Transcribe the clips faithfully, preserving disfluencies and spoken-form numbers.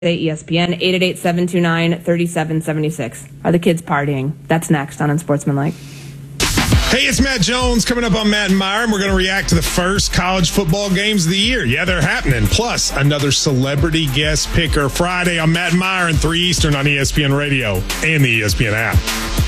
E S P N, eight eight eight, seven two nine, three seven seven six. Are the kids partying? That's next on Unsportsmanlike. Hey, it's Matt Jones coming up on Matt and Meyer, and we're going to react to the first college football games of the year. Yeah, they're happening. Plus, another celebrity guest picker Friday on Matt and Meyer and three Eastern on E S P N Radio and the E S P N app.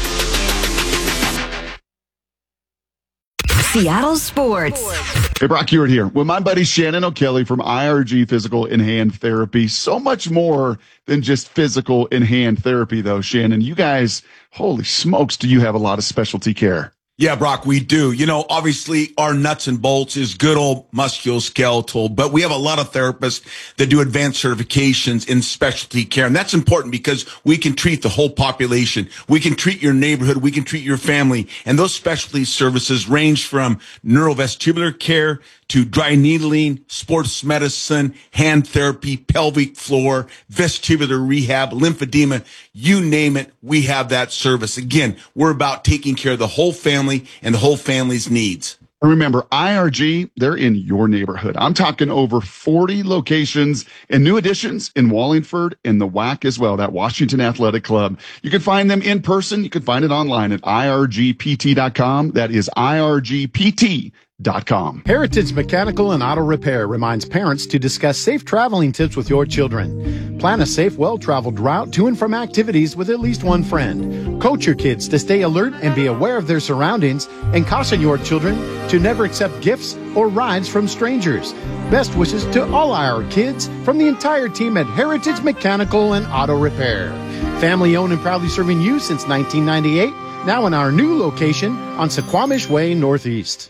Seattle Sports. Hey, Brock Hewitt here with my buddy Shannon O'Kelly from I R G Physical and Hand Therapy. So much more than just physical and hand therapy, though, Shannon. You guys, holy smokes, do you have a lot of specialty care? Yeah, Brock, we do. You know, obviously our nuts and bolts is good old musculoskeletal, but we have a lot of therapists that do advanced certifications in specialty care. And that's important because we can treat the whole population. We can treat your neighborhood. We can treat your family. And those specialty services range from neurovestibular care to dry needling, sports medicine, hand therapy, pelvic floor, vestibular rehab, lymphedema, you name it, we have that service. Again, we're about taking care of the whole family and the whole family's needs. Remember, I R G, they're in your neighborhood. I'm talking over forty locations and new additions in Wallingford and the W A C as well, that Washington Athletic Club. You can find them in person. You can find it online at I R G P T dot com. That is I R G P T dot com. Heritage Mechanical and Auto Repair reminds parents to discuss safe traveling tips with your children. Plan a safe, well-traveled route to and from activities with at least one friend. Coach your kids to stay alert and be aware of their surroundings, and caution your children to never accept gifts or rides from strangers. Best wishes to all our kids from the entire team at Heritage Mechanical and Auto Repair. Family owned and proudly serving you since nineteen ninety-eight, now in our new location on Suquamish Way Northeast.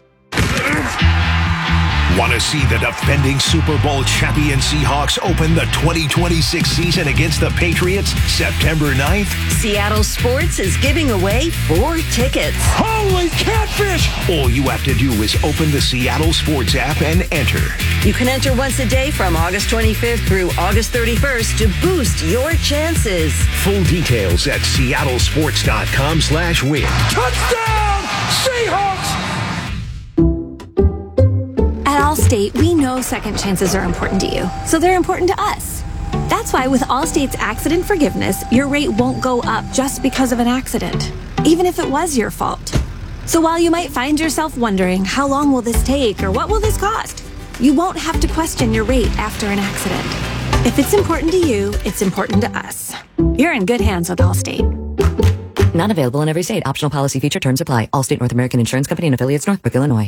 Want to see the defending Super Bowl champion Seahawks open the twenty twenty-six season against the Patriots September ninth? Seattle Sports is giving away four tickets. Holy catfish! All you have to do is open the Seattle Sports app and enter. You can enter once a day from August twenty-fifth through August thirty-first to boost your chances. Full details at seattlesports.com slash win. Touchdown, Seahawks! At Allstate, we know second chances are important to you, so they're important to us. That's why with Allstate's accident forgiveness, your rate won't go up just because of an accident, even if it was your fault. So while you might find yourself wondering, how long will this take or what will this cost? You won't have to question your rate after an accident. If it's important to you, it's important to us. You're in good hands with Allstate. Not available in every state. Optional policy feature terms apply. Allstate North American Insurance Company and affiliates, Northbrook, Illinois.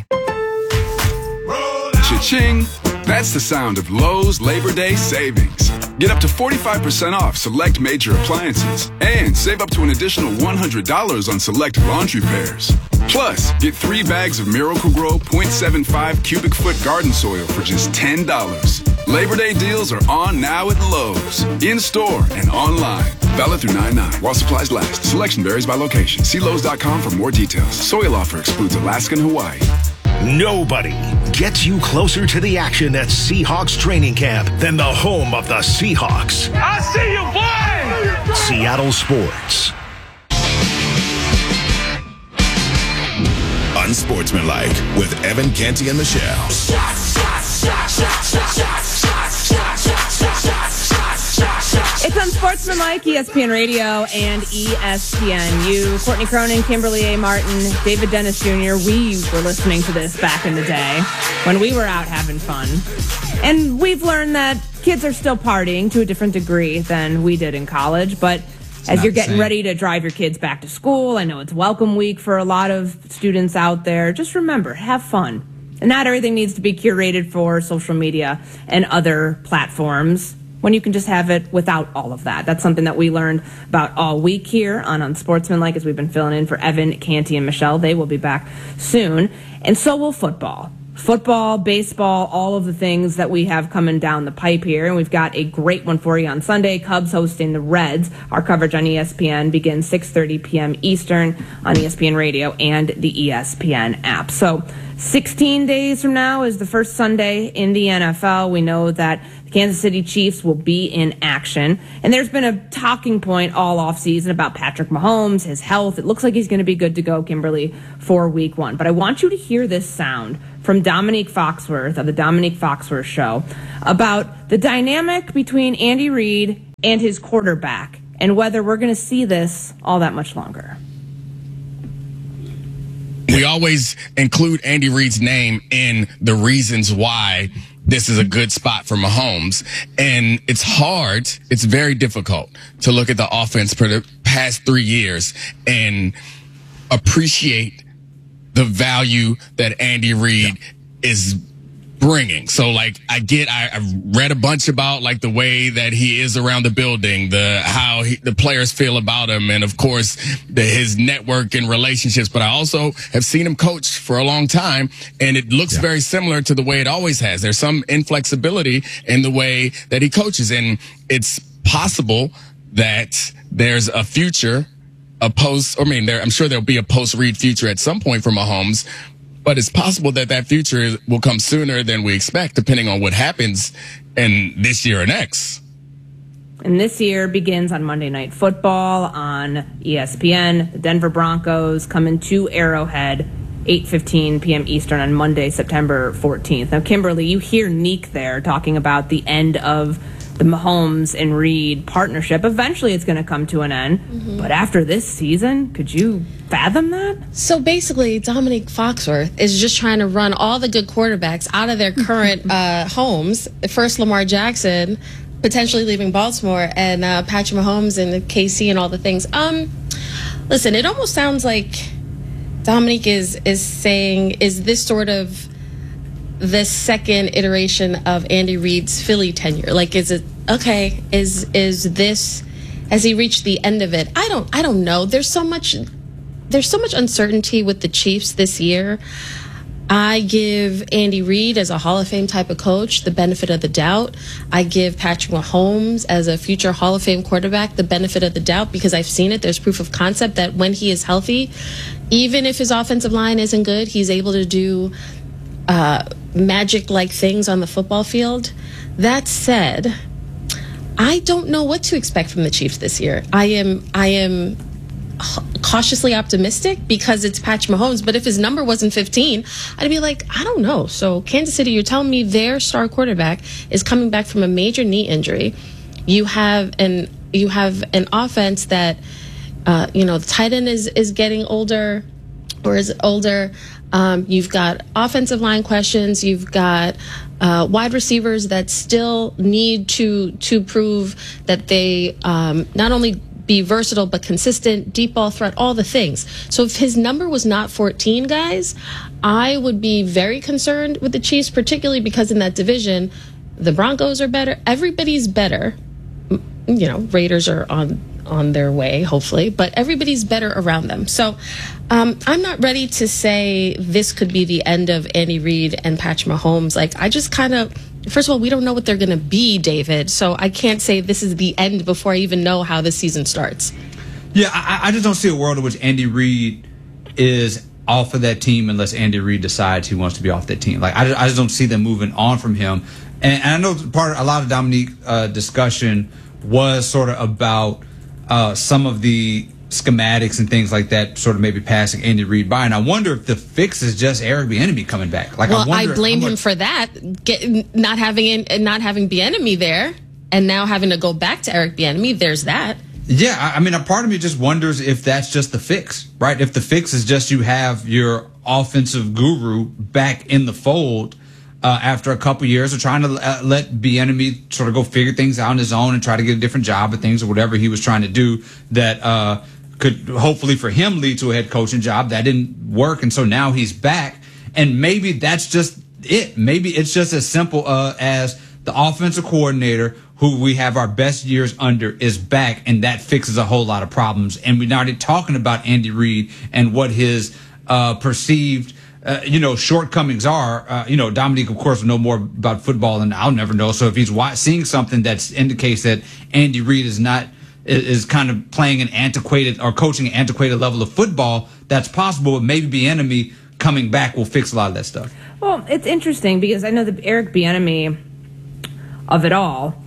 Cha-ching! That's the sound of Lowe's Labor Day savings. Get up to forty-five percent off select major appliances and save up to an additional one hundred dollars on select laundry pairs. Plus, get three bags of Miracle-Gro point seven five cubic foot garden soil for just ten dollars. Labor Day deals are on now at Lowe's, in-store and online. Valid through nine nine while supplies last. Selection varies by location. See Lowe's dot com for more details. Soil offer excludes Alaska and Hawaii. Nobody gets you closer to the action at Seahawks training camp than the home of the Seahawks. I see you, boy! Seattle Sports. Unsportsmanlike with Evan Canty and Michelle. It's Unsportsmanlike, E S P N Radio and E S P N U. Courtney Cronin, Kimberly A. Martin, David Dennis Junior We were listening to this back in the day when we were out having fun. And we've learned that kids are still partying to a different degree than we did in college. But as you're getting ready to drive your kids back to school, I know it's welcome week for a lot of students out there. Just remember, have fun. And not everything needs to be curated for social media and other platforms, when you can just have it without all of that. That's something that we learned about all week here on Unsportsmanlike as we've been filling in for Evan, Canty, and Michelle. They will be back soon. And so will football. Football, baseball, all of the things that we have coming down the pipe here. And we've got a great one for you on Sunday. Cubs hosting the Reds. Our coverage on E S P N begins six thirty p.m. Eastern on E S P N Radio and the E S P N app. So sixteen days from now is the first Sunday in the N F L. We know that the Kansas City Chiefs will be in action. And there's been a talking point all offseason about Patrick Mahomes, his health. It looks like he's going to be good to go, Kimberly, for week one. But I want you to hear this sound from Dominique Foxworth of the Dominique Foxworth Show about the dynamic between Andy Reid and his quarterback, and whether we're going to see this all that much longer. We always include Andy Reid's name in the reasons why this is a good spot for Mahomes. And it's hard, it's very difficult to look at the offense for the past three years and appreciate the value that Andy Reid yeah. is bringing. So, like, I get, I, I've read a bunch about, like, the way that he is around the building, the how he, the players feel about him, and, of course, the, his network and relationships. But I also have seen him coach for a long time, and it looks yeah. very similar to the way it always has. There's some inflexibility in the way that he coaches, and it's possible that there's a future, a post, I mean, there, I'm sure there'll be a post-Reid future at some point for Mahomes, but it's possible that that future will come sooner than we expect, depending on what happens in this year or next. And this year begins on Monday Night Football on E S P N. The Denver Broncos coming to Arrowhead, eight fifteen p.m. Eastern on Monday, September fourteenth. Now, Kimberly, you hear Neek there talking about the end of the Mahomes and Reid partnership. Eventually it's going to come to an end. Mm-hmm. But after this season, could you fathom that? So basically, Dominique Foxworth is just trying to run all the good quarterbacks out of their current uh, homes. First, Lamar Jackson, potentially leaving Baltimore, and uh, Patrick Mahomes and K C and all the things. Um, listen, it almost sounds like Dominique is, is saying, is this sort of the second iteration of Andy Reid's Philly tenure? Like, is it okay? Is is this, has he reached the end of it? I don't I don't know. There's so much there's so much uncertainty with the Chiefs this year. I give Andy Reid as a Hall of Fame type of coach the benefit of the doubt. I give Patrick Mahomes as a future Hall of Fame quarterback the benefit of the doubt, because I've seen it. There's proof of concept that when he is healthy, even if his offensive line isn't good, he's able to do uh, magic-like things on the football field. That said, I don't know what to expect from the Chiefs this year. I am, I am cautiously optimistic because it's Patrick Mahomes, but if his number wasn't fifteen, I'd be like, I don't know. So Kansas City, you're telling me their star quarterback is coming back from a major knee injury. You have an you have an offense that uh, you know, the tight end is is getting older or is older. Um, you've got offensive line questions. You've got uh, wide receivers that still need to to prove that they um, not only be versatile but consistent, deep ball threat, all the things. So if his number was not fourteen, guys, I would be very concerned with the Chiefs, particularly because in that division, the Broncos are better. Everybody's better. You know, Raiders are on on their way, hopefully, but everybody's better around them. So um, I'm not ready to say this could be the end of Andy Reid and Patrick Mahomes. Like, I just kind of, first of all, we don't know what they're going to be, David. So I can't say this is the end before I even know how the season starts. Yeah, I, I just don't see a world in which Andy Reid is off of that team unless Andy Reid decides he wants to be off that team. Like, I just, I just don't see them moving on from him. And, and I know part of, a lot of Dominique uh, discussion was sort of about uh, some of the schematics and things like that, sort of maybe passing Andy Reid by. And I wonder if the fix is just Eric Bieniemy coming back. Like, well, I, I blame him for that, get, not having not having Bieniemy there, and now having to go back to Eric Bieniemy. There's that. Yeah, I mean, a part of me just wonders if that's just the fix, right? If the fix is just you have your offensive guru back in the fold uh, after a couple years of trying to uh, let Bieniemy sort of go figure things out on his own and try to get a different job at things or whatever he was trying to do that uh, could hopefully for him lead to a head coaching job. That didn't work, and so now he's back. And maybe that's just it. Maybe it's just as simple uh, as the offensive coordinator who we have our best years under is back, and that fixes a whole lot of problems. And we're not talking about Andy Reid and what his uh, perceived, uh, you know, shortcomings are. Uh, you know, Dominique, of course, will know more about football than I'll never know. So if he's seeing something that indicates that Andy Reid is not is kind of playing an antiquated or coaching an antiquated level of football, that's possible. But maybe Bieniemy coming back will fix a lot of that stuff. Well, it's interesting because I know that Eric Bieniemy of it all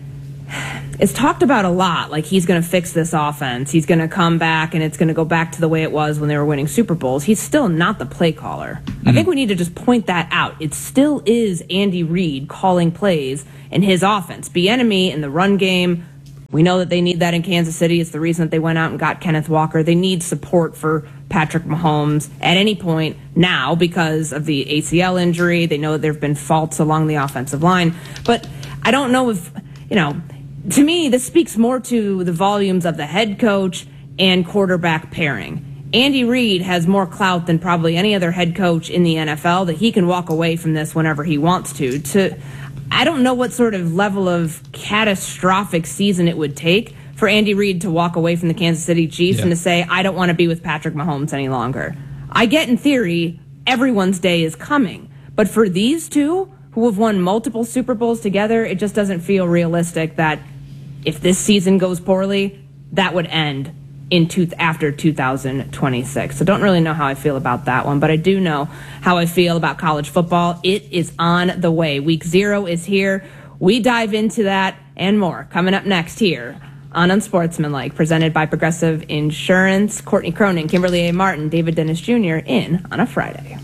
it's talked about a lot, like he's going to fix this offense. He's going to come back, and it's going to go back to the way it was when they were winning Super Bowls. He's still not the play caller. Mm-hmm. I think we need to just point that out. It still is Andy Reid calling plays in his offense. Bieniemy in the run game, We know that they need that in Kansas City. It's the reason that they went out and got Kenneth Walker. They need support for Patrick Mahomes at any point now because of the A C L injury. They know that there have been faults along the offensive line. But I don't know if, you know, to me, this speaks more to the volumes of the head coach and quarterback pairing. Andy Reid has more clout than probably any other head coach in the N F L, that he can walk away from this whenever he wants to. To, I don't know what sort of level of catastrophic season it would take for Andy Reid to walk away from the Kansas City Chiefs yeah. and to say, I don't want to be with Patrick Mahomes any longer. I get, in theory, everyone's day is coming. But for these two, who have won multiple Super Bowls together, it just doesn't feel realistic that if this season goes poorly, that would end in two, after two thousand twenty-six. So don't really know how I feel about that one, but I do know how I feel about college football. It is on the way. Week zero is here. We dive into that and more coming up next here on Unsportsmanlike, presented by Progressive Insurance. Courtney Cronin, Kimberly A. Martin, David Dennis Junior in on a Friday.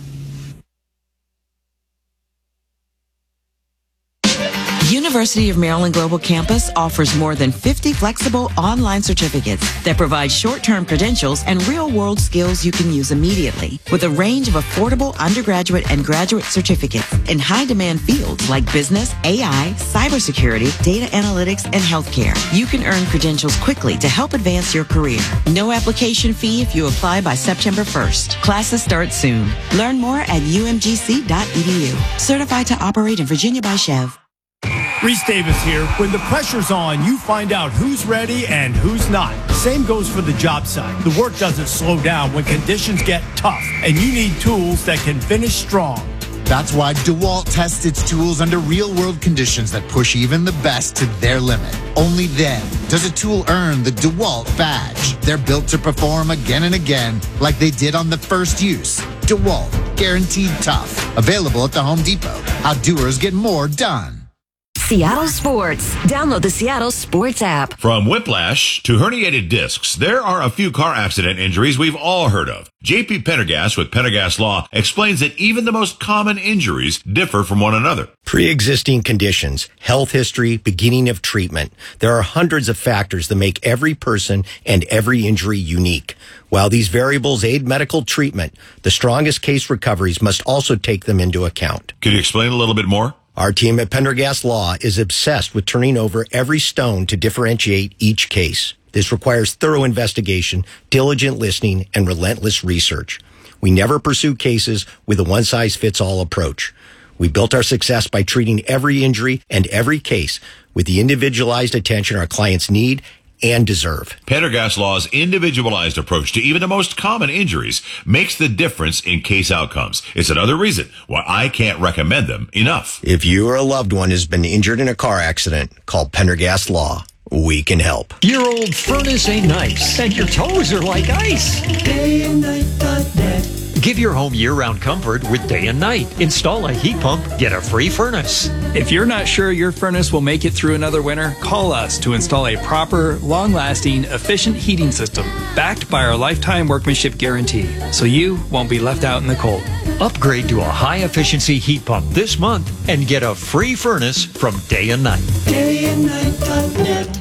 University of Maryland Global Campus offers more than fifty flexible online certificates that provide short-term credentials and real-world skills you can use immediately, with a range of affordable undergraduate and graduate certificates in high-demand fields like business, A I, cybersecurity, data analytics, and healthcare. You can earn credentials quickly to help advance your career. No application fee if you apply by September first. Classes start soon. Learn more at u m g c dot e d u. Certified to operate in Virginia by Chev. Reese Davis here. When the pressure's on, you find out who's ready and who's not. Same goes for the job site. The work doesn't slow down when conditions get tough, and you need tools that can finish strong. That's why DeWalt tests its tools under real-world conditions that push even the best to their limit. Only then does a tool earn the DeWalt badge. They're built to perform again and again like they did on the first use. DeWalt, guaranteed tough. Available at the Home Depot. How doers get more done. Seattle Sports. Download the Seattle Sports app. From whiplash to herniated discs, there are a few car accident injuries we've all heard of. J P Pendergast with Pendergast Law explains that even the most common injuries differ from one another. Pre-existing conditions, health history, beginning of treatment. There are hundreds of factors that make every person and every injury unique. While these variables aid medical treatment, the strongest case recoveries must also take them into account. Can you explain a little bit more? Our team at Pendergast Law is obsessed with turning over every stone to differentiate each case. This requires thorough investigation, diligent listening, and relentless research. We never pursue cases with a one-size-fits-all approach. We built our success by treating every injury and every case with the individualized attention our clients need and deserve. Pendergast Law's individualized approach to even the most common injuries makes the difference in case outcomes. It's another reason why I can't recommend them enough. If you or a loved one has been injured in a car accident, call Pendergast Law. We can help. Your old furnace ain't nice, and your toes are like ice. day and night dot net. Give your home year-round comfort with Day and Night. Install a heat pump, get a free furnace. If you're not sure your furnace will make it through another winter, call us to install a proper, long-lasting, efficient heating system backed by our lifetime workmanship guarantee, so you won't be left out in the cold. Upgrade to a high-efficiency heat pump this month and get a free furnace from Day and Night. day and night dot net.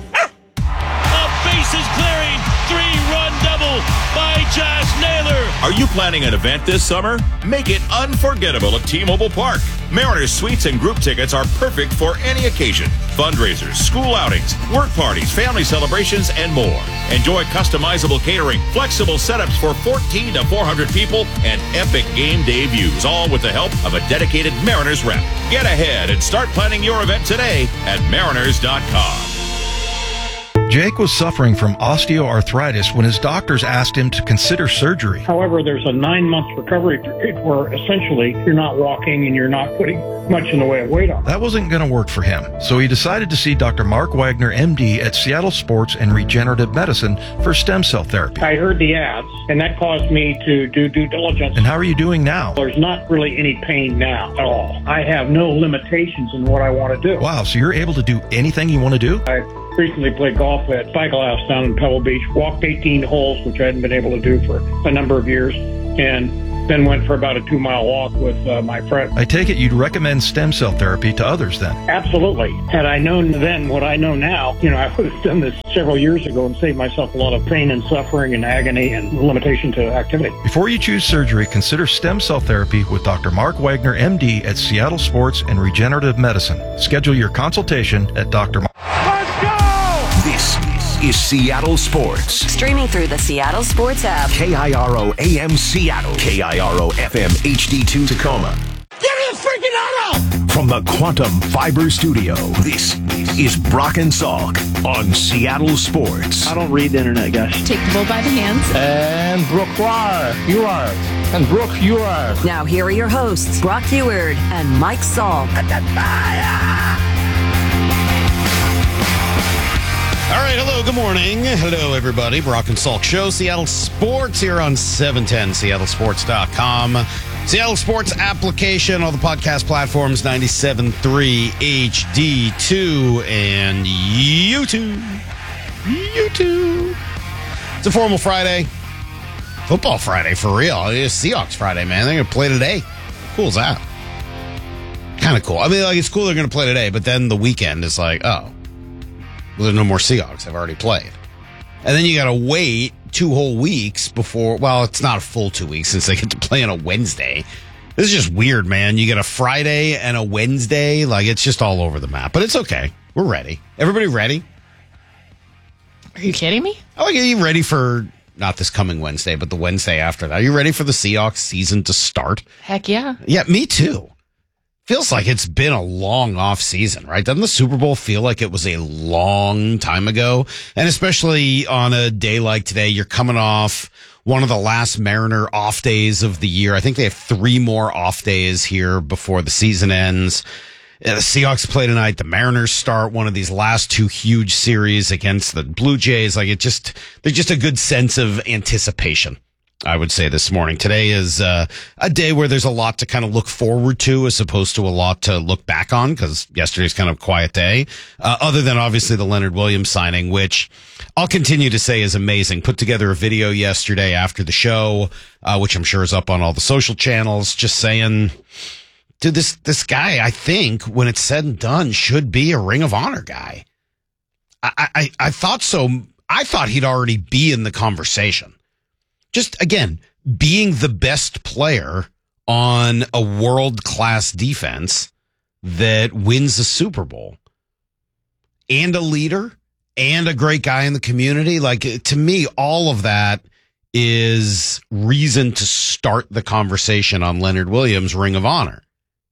A bases clearing, three-run double by Josh Naylor. Are you planning an event this summer? Make it unforgettable at T-Mobile Park. Mariners suites and group tickets are perfect for any occasion. Fundraisers, school outings, work parties, family celebrations, and more. Enjoy customizable catering, flexible setups for fourteen to four hundred people, and epic game day views, all with the help of a dedicated Mariners rep. Get ahead and start planning your event today at mariners dot com. Jake was suffering from osteoarthritis when his doctors asked him to consider surgery. However, there's a nine-month recovery period where essentially you're not walking and you're not putting much in the way of weight on. That wasn't going to work for him, so he decided to see Doctor Mark Wagner, M D, at Seattle Sports and Regenerative Medicine for stem cell therapy. I heard the ads, and that caused me to do due diligence. And how are you doing now? There's not really any pain now at all. I have no limitations in what I want to do. Wow, so you're able to do anything you want to do? I recently played golf at Cycle House down in Pebble Beach, walked eighteen holes, which I hadn't been able to do for a number of years, and then went for about a two-mile walk with uh, my friend. I take it you'd recommend stem cell therapy to others then? Absolutely. Had I known then what I know now, you know, I would have done this several years ago and saved myself a lot of pain and suffering and agony and limitation to activity. Before you choose surgery, consider stem cell therapy with Doctor Mark Wagner, M D, at Seattle Sports and Regenerative Medicine. Schedule your consultation at Doctor Mark. This is Seattle Sports. Streaming through the Seattle Sports app. K I R O A M Seattle. K I R O F M H D two Tacoma. Give me a freaking auto! From the Quantum Fiber Studio, this is Brock and Salk on Seattle Sports. I don't read the internet, guys. Take the bull by the hands. And Brooke, you are. You are. And Brooke, you are. Now here are your hosts, Brock Heward and Mike Salk. All right, hello, good morning. Hello, everybody. Brock and Salk Show, Seattle Sports here on seven ten seattle sports dot com. Seattle Sports application, all the podcast platforms, ninety-seven point three H D two, and YouTube. YouTube. It's a formal Friday. Football Friday, for real. It's Seahawks Friday, man. They're going to play today. How cool is that? Kind of cool. I mean, like, it's cool they're going to play today, but then the weekend is like, oh. Well, there's no more Seahawks. I've already played. And then you got to wait two whole weeks before, well, it's not a full two weeks since they get to play on a Wednesday. This is just weird, man. You get a Friday and a Wednesday. Like, it's just all over the map. But it's okay. We're ready. Everybody ready? Are you kidding me? Oh, are you ready for, not this coming Wednesday, but the Wednesday after that? Are you ready for the Seahawks season to start? Heck yeah. Yeah, me too. Feels like it's been a long off season, right? Doesn't the Super Bowl feel like it was a long time ago? And especially on a day like today, you're coming off one of the last Mariner off days of the year. I think they have three more off days here before the season ends. The Seahawks play tonight. The Mariners start one of these last two huge series against the Blue Jays. Like, it just, there's just a good sense of anticipation, I would say, this morning. Today is uh, a day where there's a lot to kind of look forward to as opposed to a lot to look back on, because yesterday's kind of a quiet day, uh, other than obviously the Leonard Williams signing, which I'll continue to say is amazing. Put together a video yesterday after the show, uh, which I'm sure is up on all the social channels, just saying, dude, this, this guy, I think, when it's said and done, should be a Ring of Honor guy. I, I, I thought so. I thought he'd already be in the conversation. Just, again, being the best player on a world-class defense that wins the Super Bowl and a leader and a great guy in the community. Like, to me, all of that is reason to start the conversation on Leonard Williams' Ring of Honor.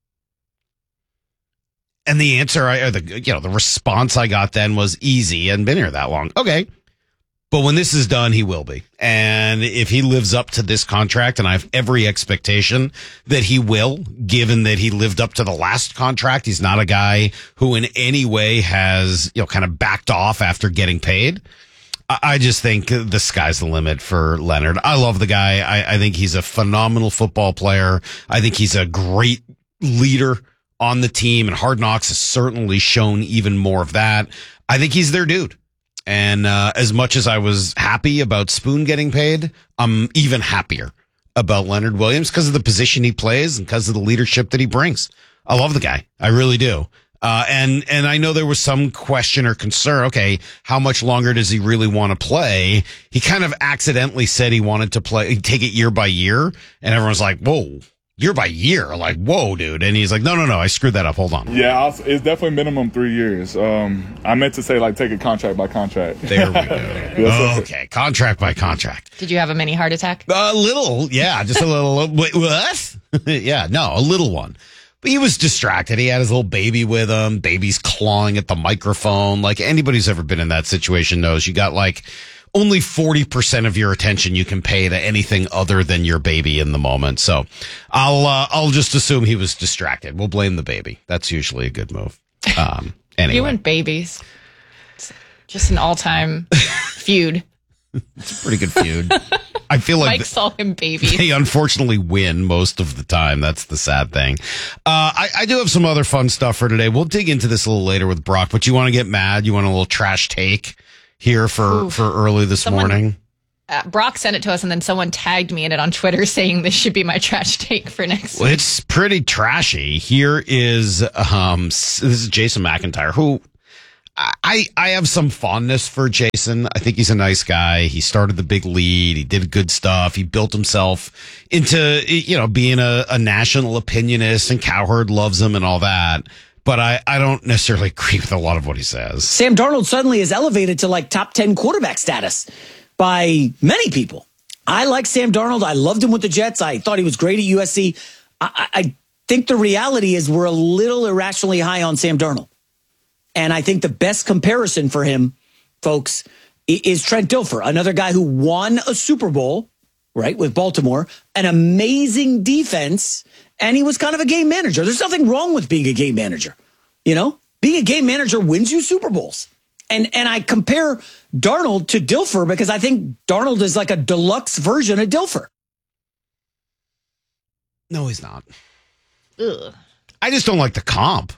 And the answer, I, or the, you know, the response I got then was easy. I hadn't been here that long. Okay. But when this is done, he will be. And if he lives up to this contract, and I have every expectation that he will, given that he lived up to the last contract, he's not a guy who in any way has, you know, kind of backed off after getting paid. I just think the sky's the limit for Leonard. I love the guy. I, I think he's a phenomenal football player. I think he's a great leader on the team, and Hard Knocks has certainly shown even more of that. I think he's their dude. And uh, as much as I was happy about Spoon getting paid, I'm even happier about Leonard Williams because of the position he plays and because of the leadership that he brings. I love the guy. I really do. Uh, and, and I know there was some question or concern. Okay, how much longer does he really want to play? He kind of accidentally said he wanted to play, take it year by year. And everyone's like, whoa. Year by year, like, whoa, dude. And he's like, no, no, no, I screwed that up. Hold on. Yeah, I'll, it's definitely minimum three years. Um, I meant to say, like, take it contract by contract. There we go. Yes, okay, contract by contract. Did you have a mini heart attack? A little, yeah, just a little. Wait, what? Yeah, no, a little one. But he was distracted. He had his little baby with him. Baby's clawing at the microphone. Like, anybody who's ever been in that situation knows you got, like, only forty percent of your attention you can pay to anything other than your baby in the moment. So I'll, uh, I'll just assume he was distracted. We'll blame the baby. That's usually a good move. Um, anyway. You and babies. It's just an all-time feud. It's a pretty good feud. I feel like Mike saw him babies. They unfortunately win most of the time. That's the sad thing. Uh, I, I do have some other fun stuff for today. We'll dig into this a little later with Brock, but you want to get mad? You want a little trash take here for, Oof. for early this Someone morning? uh, Brock sent it to us, and then someone tagged me in it on Twitter saying this should be my trash take for next well, week. It's pretty trashy. Here is um, this is Jason McIntyre, who I I have some fondness for Jason. I think he's a nice guy. He started the big lead. He did good stuff. He built himself into, you know, being a, a national opinionist, and Cowherd loves him and all that. But I, I don't necessarily agree with a lot of what he says. Sam Darnold suddenly is elevated to like top ten quarterback status by many people. I like Sam Darnold. I loved him with the Jets. I thought he was great at U S C. I, I think the reality is we're a little irrationally high on Sam Darnold. And I think the best comparison for him, folks, is Trent Dilfer, another guy who won a Super Bowl, right, with Baltimore, an amazing defense, and he was kind of a game manager. There's nothing wrong with being a game manager. You know, being a game manager wins you Super Bowls. And and I compare Darnold to Dilfer because I think Darnold is like a deluxe version of Dilfer. No, he's not. Ugh. I just don't like the comp.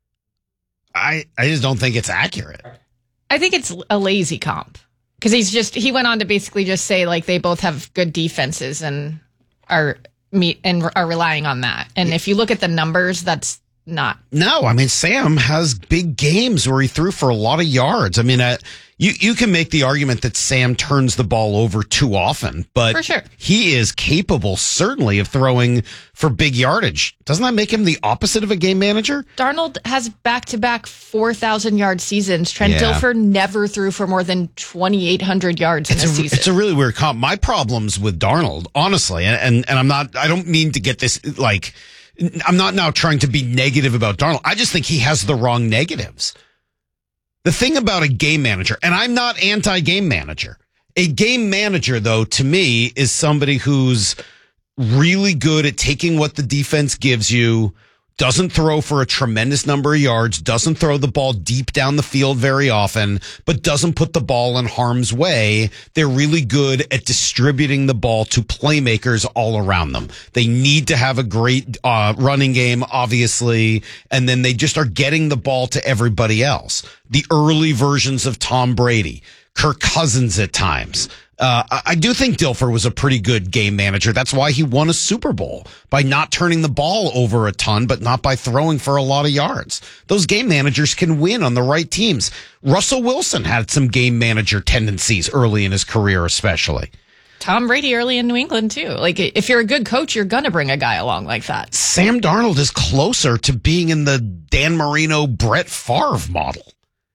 I I just don't think it's accurate. I think it's a lazy comp because he's just he went on to basically just say like they both have good defenses and are meet and are relying on that. And if you look at the numbers, that's not. No, I mean, Sam has big games where he threw for a lot of yards. I mean, uh, you, you can make the argument that Sam turns the ball over too often, but for sure. He is capable, certainly, of throwing for big yardage. Doesn't that make him the opposite of a game manager? Darnold has back-to-back four thousand yard seasons. Trent Yeah. Dilfer never threw for more than twenty-eight hundred yards in It's a, a, season. it's a really weird comp. My problems with Darnold, honestly, and, and, and I'm not, I don't mean to get this, like, I'm not now trying to be negative about Darnold. I just think he has the wrong negatives. The thing about a game manager, and I'm not anti-game manager. A game manager, though, to me, is somebody who's really good at taking what the defense gives you, doesn't throw for a tremendous number of yards, doesn't throw the ball deep down the field very often, but doesn't put the ball in harm's way. They're really good at distributing the ball to playmakers all around them. They need to have a great uh, running game, obviously, and then they just are getting the ball to everybody else. The early versions of Tom Brady, Kirk Cousins at times. Uh, I do think Dilfer was a pretty good game manager. That's why he won a Super Bowl, by not turning the ball over a ton, but not by throwing for a lot of yards. Those game managers can win on the right teams. Russell Wilson had some game manager tendencies early in his career, especially. Tom Brady early in New England, too. Like, if you're a good coach, you're going to bring a guy along like that. Sam Darnold is closer to being in the Dan Marino, Brett Favre model.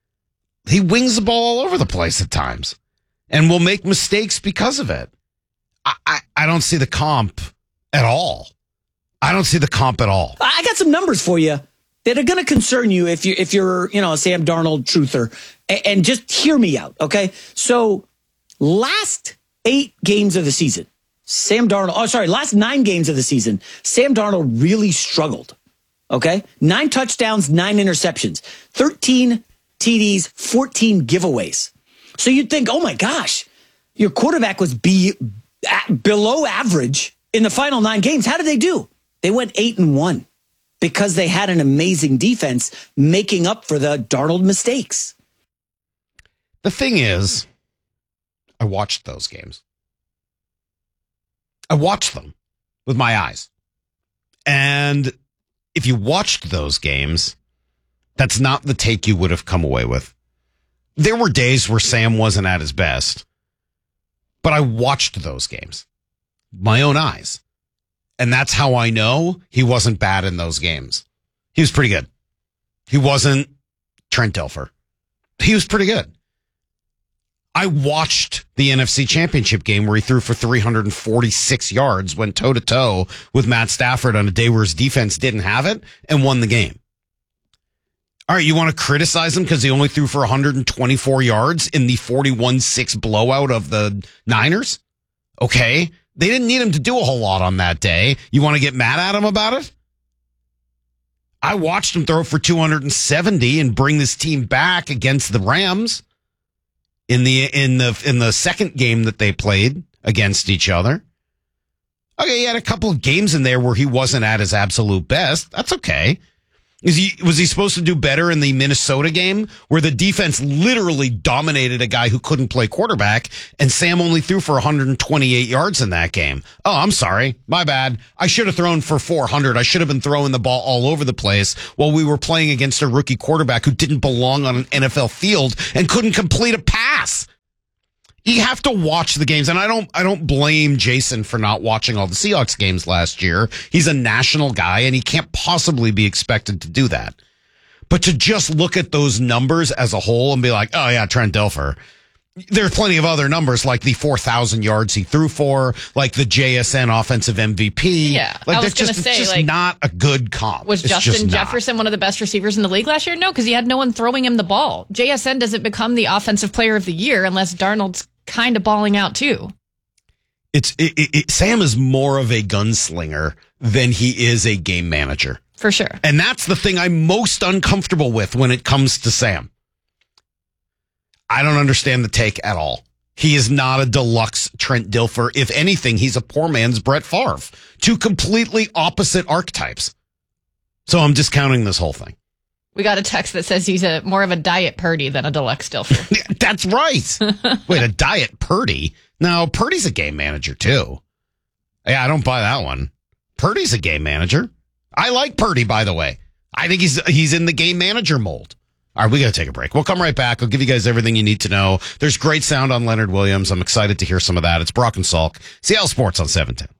He wings the ball all over the place at times and will make mistakes because of it. I, I, I don't see the comp at all. I don't see the comp at all. I got some numbers for you that are going to concern you if you if you're you know a Sam Darnold truther, and, and just hear me out, okay? So, last eight games of the season, Sam Darnold. Oh, sorry, last nine games of the season, Sam Darnold really struggled. Okay, nine touchdowns, nine interceptions, thirteen T Ds, fourteen giveaways. So you'd think, oh my gosh, your quarterback was be, at, below average in the final nine games. How did they do? They went eight and one because they had an amazing defense making up for the Darnold mistakes. The thing is, I watched those games. I watched them with my eyes. And if you watched those games, that's not the take you would have come away with. There were days where Sam wasn't at his best, but I watched those games, my own eyes. And that's how I know he wasn't bad in those games. He was pretty good. He wasn't Trent Dilfer. He was pretty good. I watched the N F C Championship game where he threw for three hundred forty-six yards, went toe-to-toe with Matt Stafford on a day where his defense didn't have it, and won the game. All right, you want to criticize him because he only threw for one hundred twenty-four yards in the forty-one six blowout of the Niners? Okay. They didn't need him to do a whole lot on that day. You want to get mad at him about it? I watched him throw for two hundred seventy and bring this team back against the Rams in the in the in the second game that they played against each other. Okay, he had a couple of games in there where he wasn't at his absolute best. That's okay. Is he was he supposed to do better in the Minnesota game where the defense literally dominated a guy who couldn't play quarterback, and Sam only threw for one hundred twenty-eight yards in that game? Oh, I'm sorry. My bad. I should have thrown for four hundred. I should have been throwing the ball all over the place while we were playing against a rookie quarterback who didn't belong on an N F L field and couldn't complete a pass. You have to watch the games, and I don't I don't blame Jason for not watching all the Seahawks games last year. He's a national guy, and he can't possibly be expected to do that. But to just look at those numbers as a whole and be like, oh, yeah, Trent Dilfer. There are plenty of other numbers, like the four thousand yards he threw for, like the J S N offensive M V P. Yeah, like, I was that's going to just, say, it's just like, not a good comp. Was It's Justin just not. Jefferson one of the best receivers in the league last year? No, because he had no one throwing him the ball. J S N doesn't become the offensive player of the year unless Darnold's kind of balling out too. It's it, it, it, Sam is more of a gunslinger than he is a game manager. For sure. And that's the thing I'm most uncomfortable with when it comes to Sam. I don't understand the take at all. He is not a deluxe Trent Dilfer. If anything, he's a poor man's Brett Favre. Two completely opposite archetypes. So I'm discounting this whole thing. We got a text that says he's a more of a diet Purdy than a deluxe Dilfer. That's right. Wait, a diet Purdy? No, Purdy's a game manager too. Yeah, I don't buy that one. Purdy's a game manager. I like Purdy, by the way. I think he's he's in the game manager mold. All right, we got to take a break. We'll come right back. I'll give you guys everything you need to know. There's great sound on Leonard Williams. I'm excited to hear some of that. It's Brock and Salk, Seattle Sports on seven ten.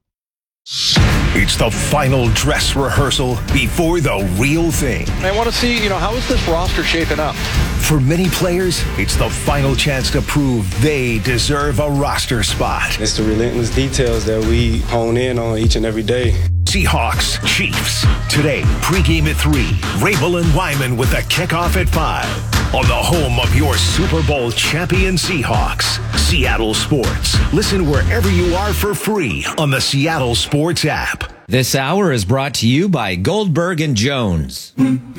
It's the final dress rehearsal before the real thing. I want to see, you know, how is this roster shaping up? For many players, it's the final chance to prove they deserve a roster spot. It's the relentless details that we hone in on each and every day. Seahawks, Chiefs. Today, pregame at three. Rabel and Wyman with the kickoff at five. On the home of your Super Bowl champion Seahawks, Seattle Sports. Listen wherever you are for free on the Seattle Sports app. This hour is brought to you by Goldberg and Jones.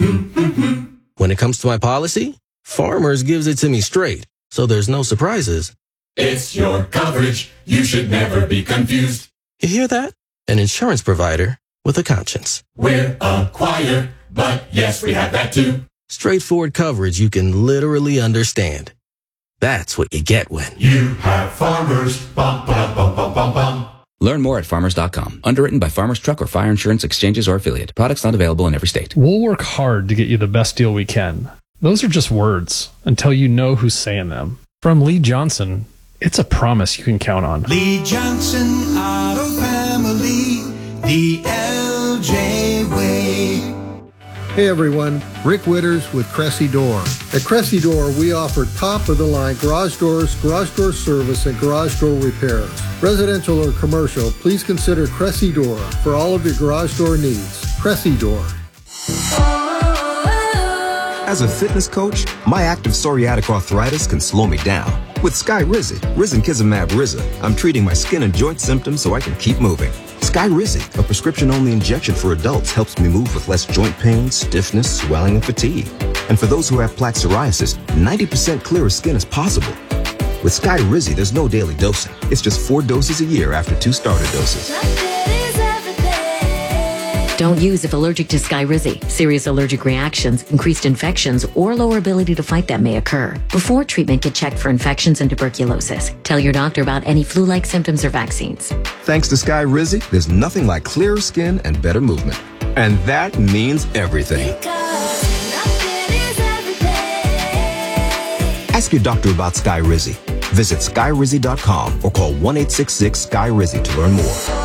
When it comes to my policy, Farmers gives it to me straight, so there's no surprises. It's your coverage. You should never be confused. You hear that? An insurance provider with a conscience. We're a choir, but yes, we have that too. Straightforward coverage you can literally understand. That's what you get when you have Farmers. Bum, bum, bum, bum, bum, bum. Learn more at farmers dot com. Underwritten by Farmers Truck or Fire Insurance Exchanges or affiliate. Products not available in every state. We'll work hard to get you the best deal we can. Those are just words until you know who's saying them. From Lee Johnson, it's a promise you can count on. Lee Johnson Auto Family, the L J way. Hey everyone, Rick Witters with Cressy Door. At Cressy Door, we offer top-of-the-line garage doors, garage door service, and garage door repairs. Residential or commercial, please consider Cressy Door for all of your garage door needs. Cressy Door. As a fitness coach, my active psoriatic arthritis can slow me down. With Skyrizi, Risankizumab Riza, I'm treating my skin and joint symptoms so I can keep moving. Skyrizi, a prescription-only injection for adults, helps me move with less joint pain, stiffness, swelling, and fatigue. And for those who have plaque psoriasis, ninety percent clearer skin is possible. With Skyrizi, there's no daily dosing. It's just four doses a year after two starter doses. Don't use if allergic to Skyrizi. Serious allergic reactions, increased infections, or lower ability to fight them may occur. Before treatment, get checked for infections and tuberculosis. Tell your doctor about any flu-like symptoms or vaccines. Thanks to Skyrizi, there's nothing like clearer skin and better movement. And that means everything. Ask your doctor about Skyrizi. Visit Skyrizi dot com or call one eight six six Sky Rizi to learn more.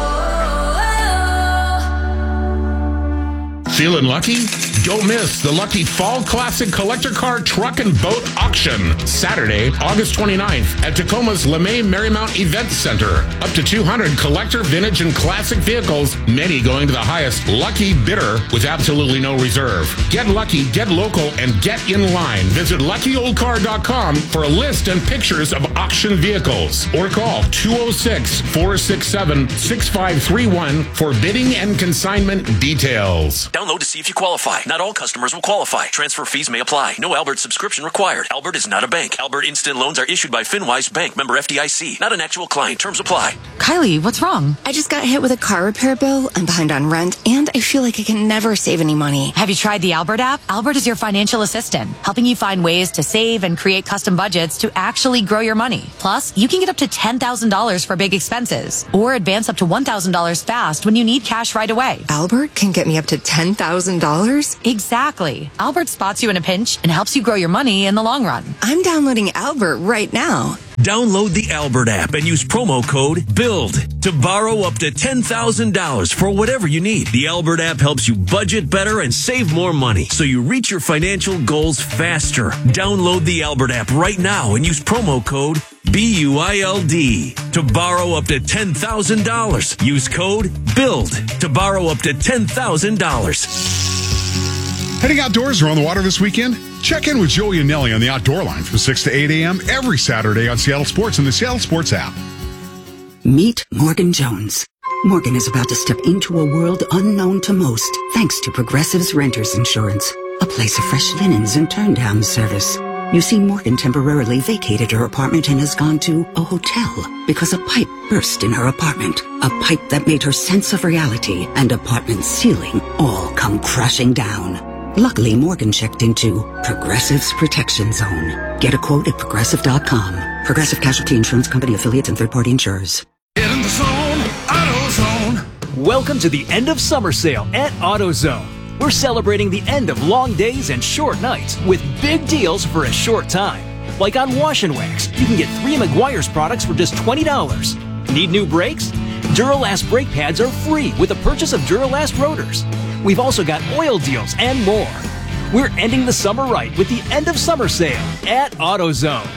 Feeling lucky? Don't miss the Lucky Fall Classic Collector Car Truck and Boat Auction, Saturday, August twenty-ninth at Tacoma's LeMay Marymount Event Center. Up to two hundred collector, vintage, and classic vehicles, many going to the highest lucky bidder with absolutely no reserve. Get lucky, get local, and get in line. Visit lucky old car dot com for a list and pictures of auction vehicles. Or call two oh six, four six seven, six five three one for bidding and consignment details. Download to see if you qualify. Not Not all customers will qualify. Transfer fees may apply. No Albert subscription required. Albert is not a bank. Albert Instant Loans are issued by FinWise Bank, member F D I C. Not an actual client. Terms apply. Kylie, what's wrong? I just got hit with a car repair bill. I'm behind on rent, and I feel like I can never save any money. Have you tried the Albert app? Albert is your financial assistant, helping you find ways to save and create custom budgets to actually grow your money. Plus, you can get up to ten thousand dollars for big expenses, or advance up to one thousand dollars fast when you need cash right away. Albert can get me up to ten thousand dollars? Exactly. Albert spots you in a pinch and helps you grow your money in the long run. I'm downloading Albert right now. Download the Albert app and use promo code BUILD to borrow up to ten thousand dollars for whatever you need. The Albert app helps you budget better and save more money so you reach your financial goals faster. Download the Albert app right now and use promo code B U I L D to borrow up to ten thousand dollars. Use code BUILD to borrow up to ten thousand dollars. Heading outdoors or on the water this weekend? Check in with Joey and Nelly on the Outdoor Line from six to eight a.m. every Saturday on Seattle Sports and the Seattle Sports app. Meet Morgan Jones. Morgan is about to step into a world unknown to most, thanks to Progressive's Renters Insurance, a place of fresh linens and turn-down service. You see, Morgan temporarily vacated her apartment and has gone to a hotel because a pipe burst in her apartment. A pipe that made her sense of reality and apartment ceiling all come crashing down. Luckily, Morgan checked into Progressive's Protection Zone. Get a quote at progressive dot com. Progressive Casualty Insurance Company affiliates and third-party insurers. Get in the zone, AutoZone. Welcome to the end of summer sale at AutoZone. We're celebrating the end of long days and short nights with big deals for a short time. Like on Wash and Wax, you can get three Meguiar's products for just twenty dollars. Need new brakes? Duralast brake pads are free with the purchase of Duralast rotors. We've also got oil deals and more. We're ending the summer right with the end of summer sale at AutoZone.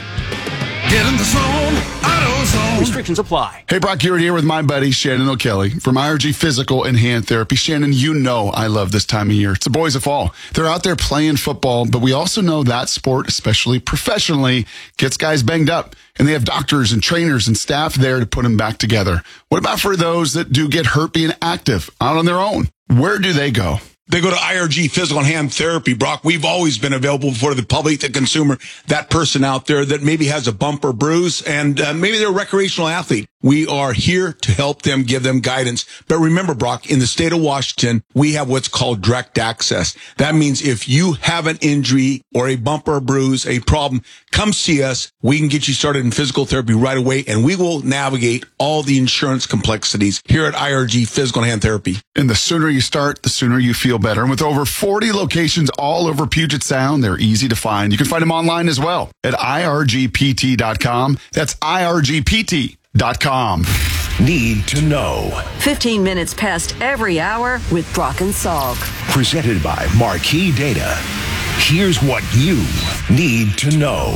Get in the zone, AutoZone. Restrictions apply. Hey, Brock Hewitt here with my buddy Shannon O'Kelly from I R G Physical and Hand Therapy. Shannon, you know I love this time of year. It's the boys of fall. They're out there playing football, but we also know that sport, especially professionally, gets guys banged up. And they have doctors and trainers and staff there to put them back together. What about for those that do get hurt being active out on their own? Where do they go? They go to I R G Physical and Hand Therapy, Brock. We've always been available for the public, the consumer, that person out there that maybe has a bump or bruise, and uh, maybe they're a recreational athlete. We are here to help them, give them guidance. But remember, Brock, in the state of Washington, we have what's called direct access. That means if you have an injury or a bump or a bruise, a problem, come see us. We can get you started in physical therapy right away, and we will navigate all the insurance complexities here at I R G Physical and Hand Therapy. And the sooner you start, the sooner you feel better. And with over forty locations all over Puget Sound, they're easy to find. You can find them online as well at I R G P T dot com. That's I R G P T dot com. Need to know. fifteen minutes past every hour with Brock and Salk. Presented by Marquee Data. Here's what you need to know.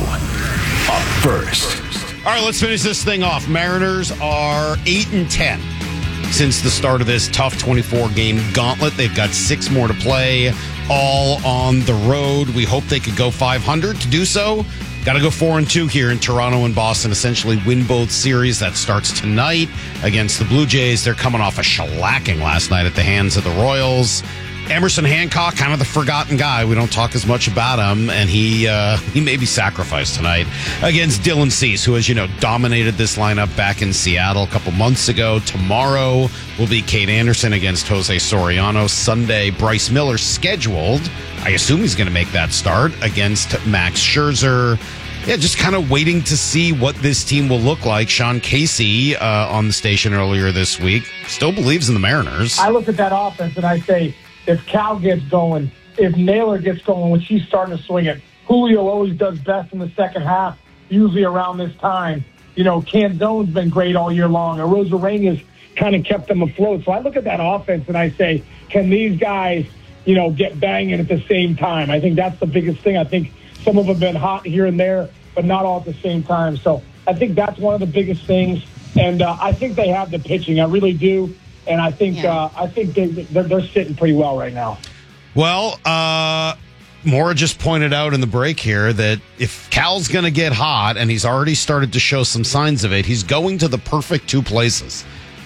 Up first. All right, let's finish this thing off. Mariners are eight and ten since the start of this tough twenty-four game gauntlet. They've got six more to play, all on the road. We hope they could go five hundred. To do so, got to go four and two here in Toronto and Boston, essentially win both series. That starts tonight against the Blue Jays. They're coming off a shellacking last night at the hands of the Royals. Emerson Hancock, kind of the forgotten guy. We don't talk as much about him, and he uh, he may be sacrificed tonight against Dylan Cease, who, as you know, dominated this lineup back in Seattle a couple months ago. Tomorrow will be Kate Anderson against Jose Soriano. Sunday, Bryce Miller scheduled. I assume he's going to make that start against Max Scherzer. Yeah, just kind of waiting to see what this team will look like. Sean Casey uh, on the station earlier this week still believes in the Mariners. I look at that offense and I say, if Cal gets going, if Naylor gets going, when she's starting to swing it, Julio always does best in the second half, usually around this time. You know, Canzone's been great all year long. And Rosarena's kind of kept them afloat. So I look at that offense and I say, can these guys, you know, get banging at the same time? I think that's the biggest thing. I think some of them have been hot here and there, but not all at the same time. So I think that's one of the biggest things. And uh, I think they have the pitching. I really do. And I think yeah. uh, I think they, they're, they're sitting pretty well right now. Well, uh, Maura just pointed out in the break here that if Cal's going to get hot, and he's already started to show some signs of it, he's going to the perfect two places.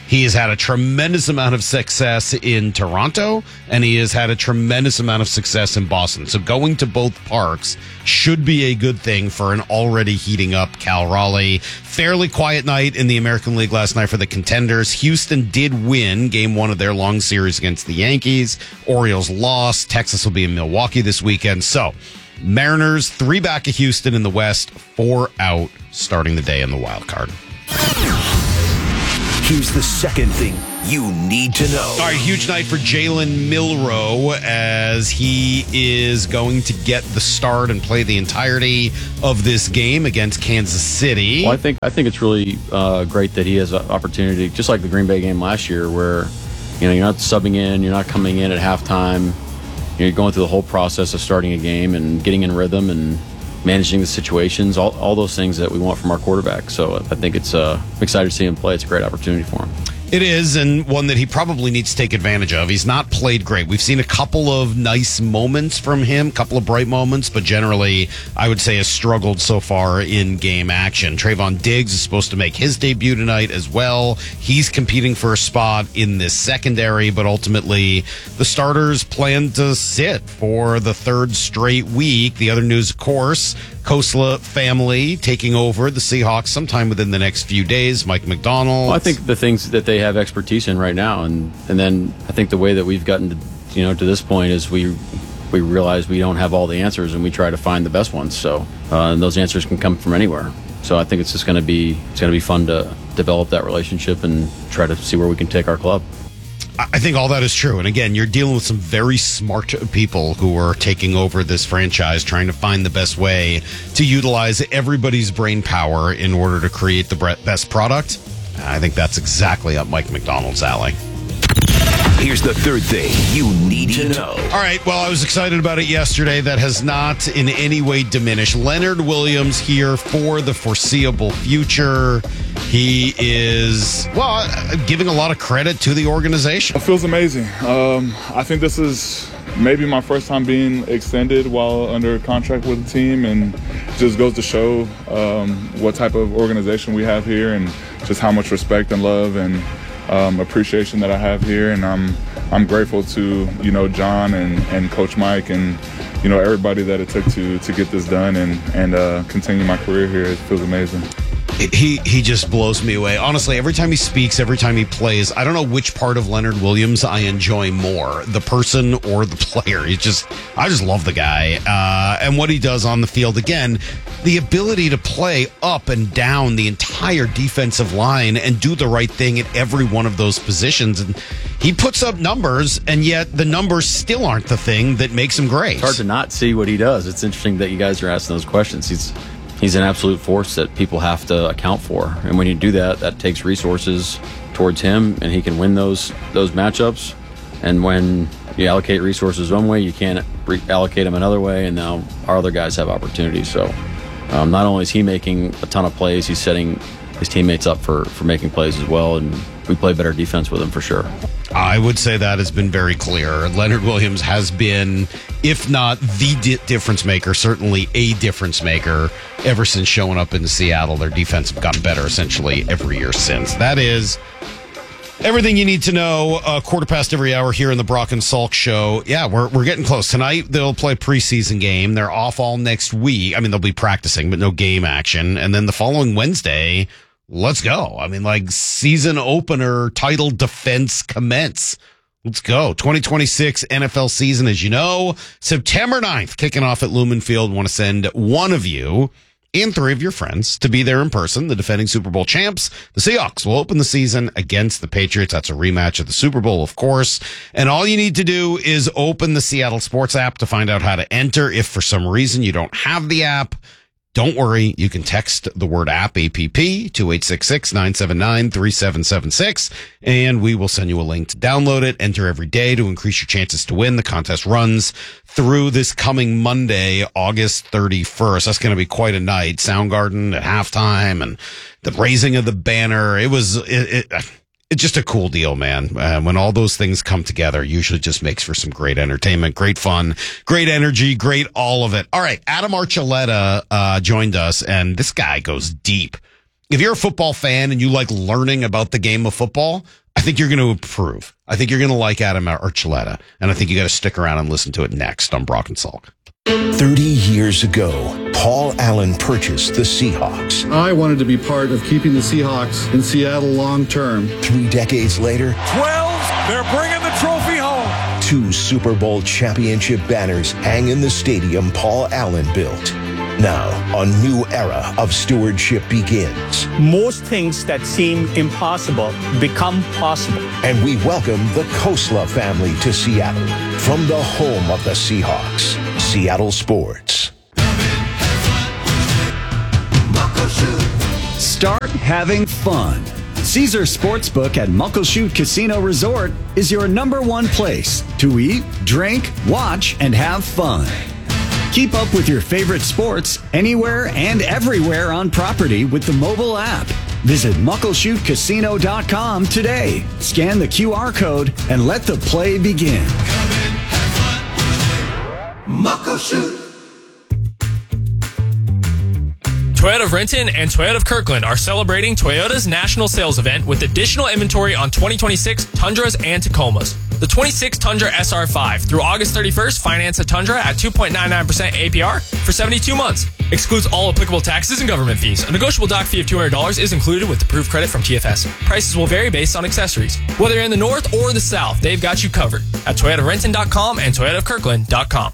He has had a tremendous amount of success in Toronto, and he has had a tremendous amount of success in Boston. So going to both parks should be a good thing for an already heating up Cal Raleigh. Fairly quiet night in the American League last night for the Contenders. Houston did win game one of their long series against the Yankees. Orioles lost. Texas will be in Milwaukee this weekend. So Mariners, three back of Houston in the West, four out starting the day in the wild card. Here's the second thing you need to know. All right, huge night for Jalen Milroe as he is going to get the start and play the entirety of this game against Kansas City. Well, I think I think it's really uh, great that he has an opportunity, just like the Green Bay game last year, where you know you're not subbing in, you're not coming in at halftime, you're going through the whole process of starting a game and getting in rhythm and managing the situations, all, all those things that we want from our quarterback. So I think it's uh, I'm excited to see him play. It's a great opportunity for him. It is, and one that he probably needs to take advantage of. He's not played great. We've seen a couple of nice moments from him, a couple of bright moments, but generally, I would say has struggled so far in game action. Trayvon Diggs is supposed to make his debut tonight as well. He's competing for a spot in this secondary, but ultimately, the starters plan to sit for the third straight week. The other news, of course, Kosla family taking over the Seahawks sometime within the next few days. Mike McDonald. Well, I think the things that they have expertise in right now, and and then I think the way that we've gotten to you know to this point is we we realize we don't have all the answers, and we try to find the best ones. So uh, and those answers can come from anywhere. So I think it's just going to be it's going to be fun to develop that relationship and try to see where we can take our club. I think all that is true. And again, you're dealing with some very smart people who are taking over this franchise, trying to find the best way to utilize everybody's brain power in order to create the best product. I think that's exactly up Mike McDonald's alley. Here's the third thing you need to know. All right, well, I was excited about it yesterday. That has not in any way diminished. Leonard Williams here for the foreseeable future. He is, well, giving a lot of credit to the organization. It feels amazing. Um, I think this is maybe my first time being extended while under contract with the team, and just goes to show um, what type of organization we have here and just how much respect and love and Um, appreciation that I have here, and I'm I'm grateful to you know John and, and Coach Mike and you know everybody that it took to to get this done and and uh, continue my career here. It feels amazing. He he just blows me away. Honestly, every time he speaks, every time he plays, I don't know which part of Leonard Williams I enjoy more, the person or the player. He just, I just love the guy. Uh, and what he does on the field, again, the ability to play up and down the entire defensive line and do the right thing at every one of those positions. And he puts up numbers, and yet the numbers still aren't the thing that makes him great. It's hard to not see what he does. It's interesting that you guys are asking those questions. He's He's an absolute force that people have to account for. And when you do that, that takes resources towards him, and he can win those those matchups. And when you allocate resources one way, you can't re- allocate them another way, and now our other guys have opportunities. So um, not only is he making a ton of plays, he's setting his teammates up for, for making plays as well, and we play better defense with him for sure. I would say that has been very clear. Leonard Williams has been, if not the di- difference maker, certainly a difference maker ever since showing up in Seattle. Their defense have gotten better essentially every year since. That is everything you need to know. A quarter past every hour here in the Brock and Salk Show. Yeah, we're we're getting close. Tonight they'll play a preseason game. They're off all next week. I mean, they'll be practicing, but no game action. And then the following Wednesday, let's go. I mean, like season opener title defense commence. Let's go. twenty twenty-six N F L season, as you know, September ninth, kicking off at Lumen Field. Want to send one of you and three of your friends to be there in person. The defending Super Bowl champs, the Seahawks, will open the season against the Patriots. That's a rematch of the Super Bowl, of course. And all you need to do is open the Seattle Sports app to find out how to enter. If for some reason you don't have the app, don't worry, you can text the word app, A P P, to eight six six, nine seven nine, three seven seven six, and we will send you a link to download it. Enter every day to increase your chances to win. The contest runs through this coming Monday, August thirty-first. That's going to be quite a night. Soundgarden at halftime and the raising of the banner. It was... It, it, It's just a cool deal, man. Uh, when all those things come together, usually just makes for some great entertainment, great fun, great energy, great all of it. All right, Adam Archuleta uh, joined us, and this guy goes deep if you're a football fan and you like learning about the game of football, I think you're going to approve. I think you're going to like Adam Archuleta, and I think you got to stick around and listen to it next on Brock and Salk. thirty years ago, Paul Allen purchased the Seahawks. I wanted to be part of keeping the Seahawks in Seattle long term. Three decades later, twelve, they're bringing the trophy home. Two Super Bowl championship banners hang in the stadium Paul Allen built. Now, a new era of stewardship begins. Most things that seem impossible become possible. And we welcome the Khosla family to Seattle from the home of the Seahawks, Seattle Sports. Start having fun. Caesar Sportsbook at Muckleshoot Casino Resort is your number one place to eat, drink, watch, and have fun. Keep up with your favorite sports anywhere and everywhere on property with the mobile app. Visit muckleshoot casino dot com today. Scan the Q R code and let the play begin. Muckleshoot. Toyota of Renton and Toyota of Kirkland are celebrating Toyota's national sales event with additional inventory on twenty twenty-six Tundras and Tacomas. The twenty-six Tundra S R five through August thirty-first, finance a Tundra at two point nine nine percent A P R for seventy-two months. Excludes all applicable taxes and government fees. A negotiable doc fee of two hundred dollars is included with approved credit from T F S. Prices will vary based on accessories. Whether you're in the north or the south, they've got you covered at toyota renton dot com and toyota of kirkland dot com.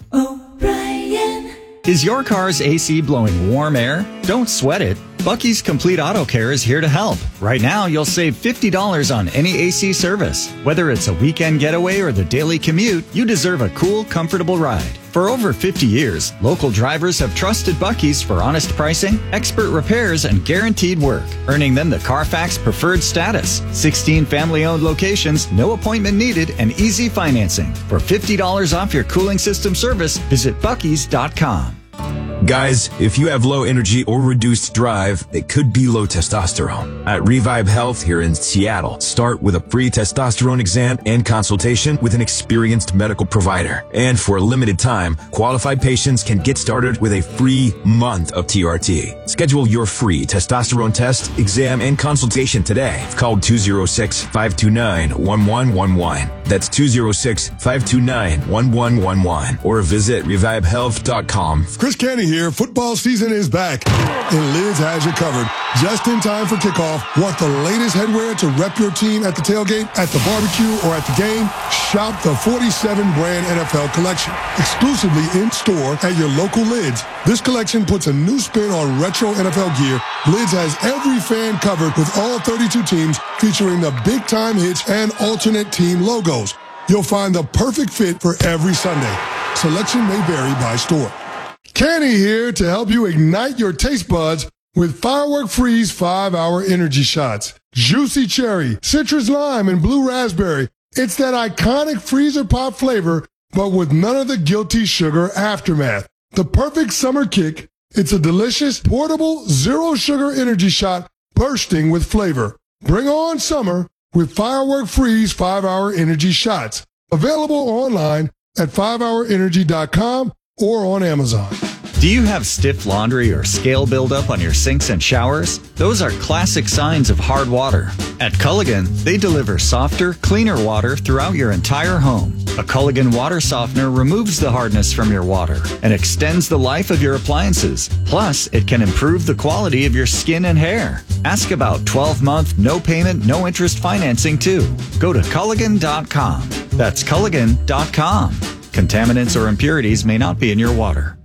Is your car's A C blowing warm air? Don't sweat it. Bucky's Complete Auto Care is here to help. Right now, you'll save fifty dollars on any A C service. Whether it's a weekend getaway or the daily commute, you deserve a cool, comfortable ride. For over fifty years, local drivers have trusted Bucky's for honest pricing, expert repairs, and guaranteed work, earning them the Carfax Preferred status. sixteen family-owned locations, no appointment needed, and easy financing. For fifty dollars off your cooling system service, visit buckys dot com. Guys, if you have low energy or reduced drive, it could be low testosterone. At Revive Health here in Seattle, start with a free testosterone exam and consultation with an experienced medical provider. And for a limited time, qualified patients can get started with a free month of T R T. Schedule your free testosterone test, exam, and consultation today. Call two oh six, five two nine, one one one one. That's two oh six, five two nine, one one one one. Or visit revive health dot com. Chris Canny here. Football season is back, and Lids has you covered. Just in time for kickoff. Want the latest headwear to rep your team at the tailgate, at the barbecue, or at the game? Shop the forty-seven brand N F L collection, exclusively in store at your local Lids. This collection puts a new spin on retro N F L gear. Lids has every fan covered with all thirty-two teams, featuring the big time hits and alternate team logos. You'll find the perfect fit for every Sunday. Selection may vary by store. Kenny here to help you ignite your taste buds with Firework Freeze five hour energy shots. Juicy cherry, citrus lime, and blue raspberry. It's that iconic freezer pop flavor, but with none of the guilty sugar aftermath. The perfect summer kick. It's a delicious, portable, zero sugar energy shot bursting with flavor. Bring on summer with Firework Freeze five hour energy shots. Available online at five hour energy dot com or on Amazon. Do you have stiff laundry or scale buildup on your sinks and showers? Those are classic signs of hard water. At Culligan, they deliver softer, cleaner water throughout your entire home. A Culligan water softener removes the hardness from your water and extends the life of your appliances. Plus, it can improve the quality of your skin and hair. Ask about twelve month, no payment, no interest financing too. Go to Culligan dot com. That's Culligan dot com. Contaminants or impurities may not be in your water.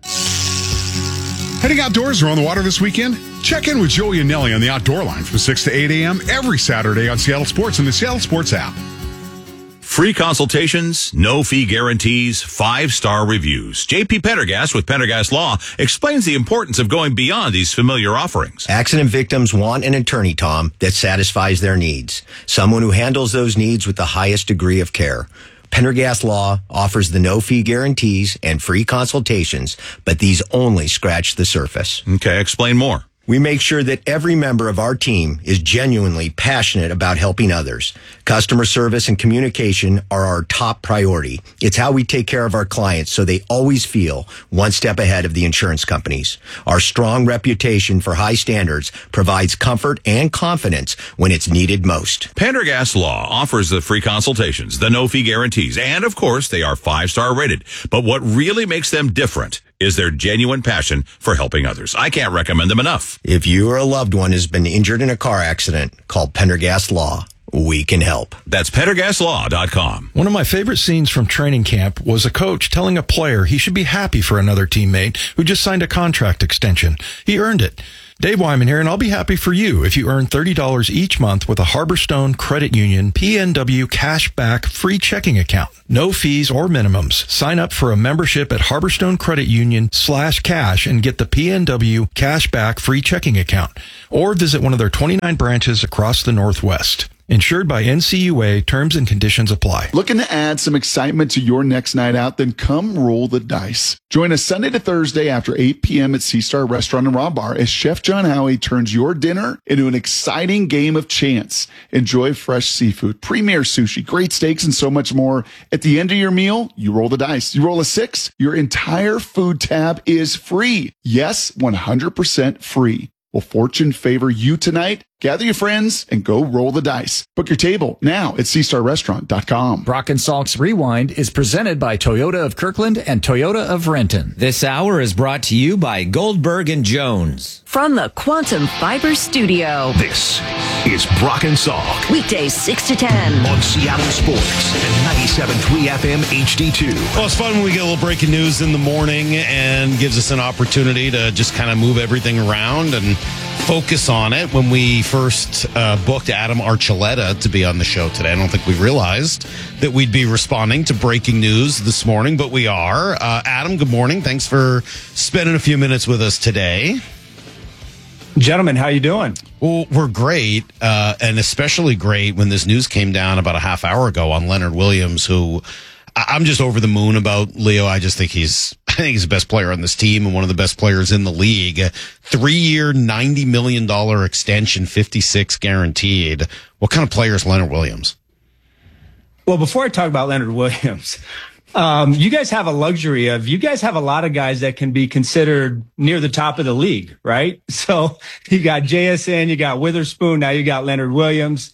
Heading outdoors or on the water this weekend? Check in with Joey and Nelly on the Outdoor Line from six to eight a.m. every Saturday on Seattle Sports and the Seattle Sports app. Free consultations, no fee guarantees, five-star reviews. J P Pendergast with Pendergast Law explains the importance of going beyond these familiar offerings. Accident victims want an attorney, Tom, that satisfies their needs. Someone who handles those needs with the highest degree of care. Pendergast Law offers the no-fee guarantees and free consultations, but these only scratch the surface. Okay, explain more. We make sure that every member of our team is genuinely passionate about helping others. Customer service and communication are our top priority. It's how we take care of our clients so they always feel one step ahead of the insurance companies. Our strong reputation for high standards provides comfort and confidence when it's needed most. Pendergast Law offers the free consultations, the no-fee guarantees, and of course, they are five-star rated. But what really makes them different is their genuine passion for helping others. I can't recommend them enough. If you or a loved one has been injured in a car accident, call Pendergast Law. We can help. That's pendergast law dot com. One of my favorite scenes from training camp was a coach telling a player he should be happy for another teammate who just signed a contract extension. He earned it. Dave Wyman here, and I'll be happy for you if you earn thirty dollars each month with a Harborstone Credit Union P N W Cashback free checking account. No fees or minimums. Sign up for a membership at Harborstone Credit Union slash cash and get the P N W Cashback free checking account. Or visit one of their twenty-nine branches across the Northwest. Insured by N C U A. Terms and conditions apply. Looking to add some excitement to your next night out? Then come roll the dice. Join us Sunday to Thursday after eight p.m. at Sea Star Restaurant and Raw Bar as Chef John Howie turns your dinner into an exciting game of chance. Enjoy fresh seafood, premier sushi, great steaks, and so much more. At the end of your meal, you roll the dice. You roll a six, your entire food tab is free. Yes, one hundred percent free. Will fortune favor you tonight? Gather your friends and go roll the dice. Book your table now at sea star restaurant dot com. Brock and Salk's Rewind is presented by Toyota of Kirkland and Toyota of Renton. This hour is brought to you by Goldberg and Jones. From the Quantum Fiber Studio. This is Brock and Salk. Weekdays six to ten. On Seattle Sports and ninety-seven point three F M H D two. Well, it's fun when we get a little breaking news in the morning and gives us an opportunity to just kind of move everything around and focus on it. When we first uh, booked Adam Archuleta to be on the show today, I don't think we realized that we'd be responding to breaking news this morning, but we are. Uh, Adam, good morning. Thanks for spending a few minutes with us today. Gentlemen, how you doing? Well, we're great, uh, and especially great when this news came down about a half hour ago on Leonard Williams, who I'm just over the moon about. Leo, I just think he's I think he's the best player on this team and one of the best players in the league. Three-year, ninety million dollars extension, fifty-six guaranteed. What kind of player is Leonard Williams? Well, before I talk about Leonard Williams, um, you guys have a luxury of, you guys have a lot of guys that can be considered near the top of the league, right? So you got J S N, you got Witherspoon, now you got Leonard Williams.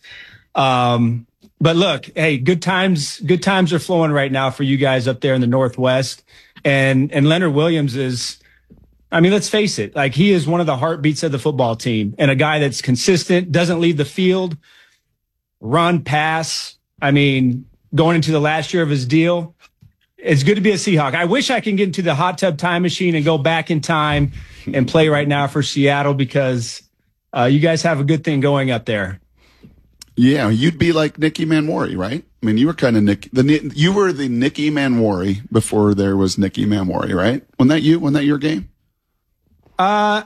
Um, but look, hey, good times, good times are flowing right now for you guys up there in the Northwest. And, and Leonard Williams is, I mean, let's face it, like he is one of the heartbeats of the football team and a guy that's consistent, doesn't leave the field, run, pass. I mean, going into the last year of his deal, it's good to be a Seahawk. I wish I can get into the hot tub time machine and go back in time and play right now for Seattle because uh, you guys have a good thing going up there. Yeah, you'd be like Nicky Manwari, right? I mean, you were kind of Nick. The you were the Nicky Manwari before there was Nicky Manwari, right? Wasn't that you? Wasn't that your game? Uh,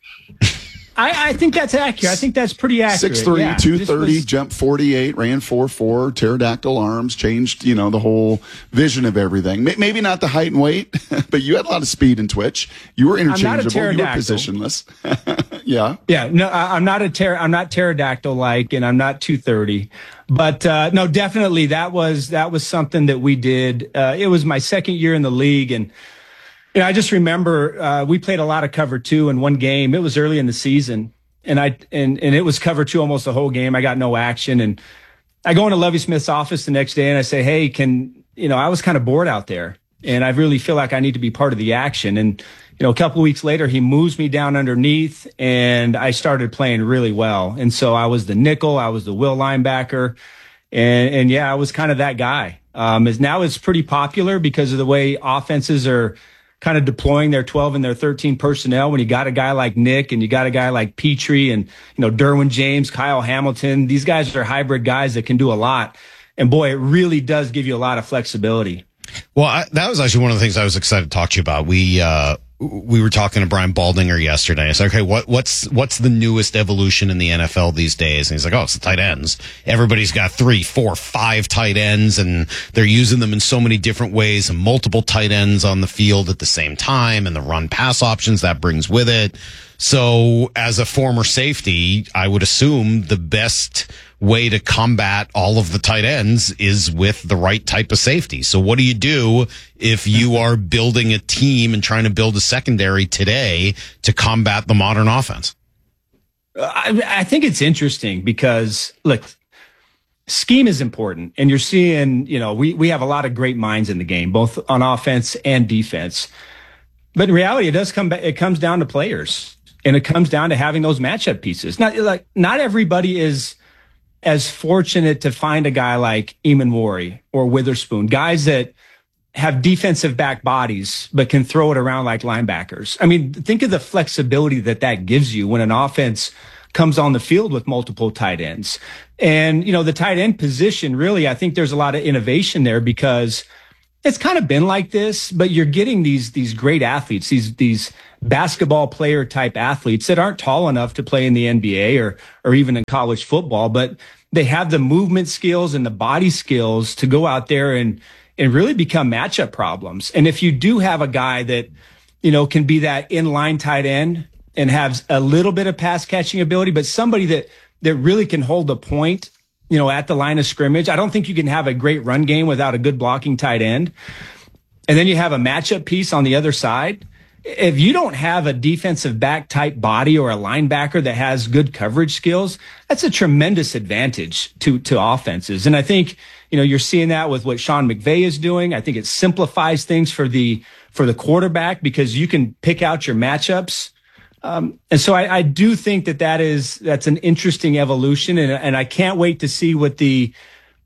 I, I think that's accurate. I think that's pretty accurate. six three, yeah. two thirty, was... jumped forty-eight, ran four four, pterodactyl arms, changed, you know, the whole vision of everything. Maybe not the height and weight, but you had a lot of speed and twitch. You were interchangeable. You were positionless. Yeah. Yeah. No, I, I'm not a ter- I'm not pterodactyl like, and I'm not two thirty. But uh, no, definitely that was that was something that we did. Uh, it was my second year in the league, and you know, I just remember uh, we played a lot of cover two in one game. It was early in the season, and I and and it was cover two almost the whole game. I got no action, and I go into Lovie Smith's office the next day, and I say, "Hey, can you know?" I was kind of bored out there, and I really feel like I need to be part of the action. And you know, a couple of weeks later, he moves me down underneath, and I started playing really well. And so I was the nickel, I was the will linebacker, and and yeah, I was kind of that guy. Um, is now it's pretty popular because of the way offenses are kind of deploying their twelve and their thirteen personnel. When you got a guy like Nick and you got a guy like Petrie and, you know, Derwin James, Kyle Hamilton, these guys are hybrid guys that can do a lot. And boy, it really does give you a lot of flexibility. Well, I, that was actually one of the things I was excited to talk to you about. We, uh, we were talking to Brian Baldinger yesterday. It's like, okay, what, what's, what's the newest evolution in the N F L these days? And he's like, oh, it's the tight ends. Everybody's got three, four, five tight ends, and they're using them in so many different ways, and multiple tight ends on the field at the same time, and the run pass options that brings with it. So as a former safety, I would assume the best way to combat all of the tight ends is with the right type of safety. So what do you do if you are building a team and trying to build a secondary today to combat the modern offense? I, I think it's interesting because, look, scheme is important. And you're seeing, you know, we, we have a lot of great minds in the game, both on offense and defense. But in reality, it does come back, it comes down to players. And it comes down to having those matchup pieces. Not like not everybody is as fortunate to find a guy like Eamon or Witherspoon, guys that have defensive back bodies but can throw it around like linebackers. I mean, think of the flexibility that that gives you when an offense comes on the field with multiple tight ends. And, you know, the tight end position, really, I think there's a lot of innovation there because it's kind of been like this, but you're getting these these great athletes, these these basketball player type athletes that aren't tall enough to play in the N B A or or even in college football, but they have the movement skills and the body skills to go out there and and really become matchup problems. And if you do have a guy that, you know, can be that inline tight end and has a little bit of pass catching ability, but somebody that that really can hold the point, you know, at the line of scrimmage. I don't think you can have a great run game without a good blocking tight end. And then you have a matchup piece on the other side. If you don't have a defensive back type body or a linebacker that has good coverage skills, that's a tremendous advantage to, to offenses. And I think, you know, you're seeing that with what Sean McVay is doing. I think it simplifies things for the, for the quarterback because you can pick out your matchups. Um, and so I, I do think that that is, that's an interesting evolution. And, and I can't wait to see what the,